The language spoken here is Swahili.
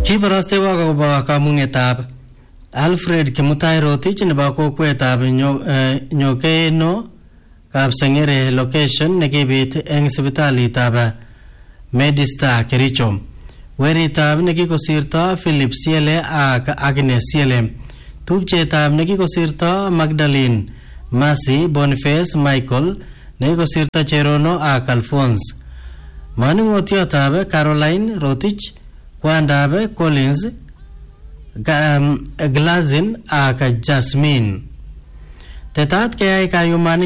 Kibarastewa akobo kamungetab Alfred Kimutai Rotich nebo kokwetab Nyokeno Kapsengere location nekibit eng sipitalitab Medistar Kericho. Weritab nekikosirto Philip Siele ak Agnes Siele. Tupchetab nekikosirto Magdalene Mercy Boniface Michael nekikosirto Cherono ak Alphonse. Manung'otiotab Caroline Rotich, kwandab Collins Glazin ak Jasmine. Tetat keyai kayumani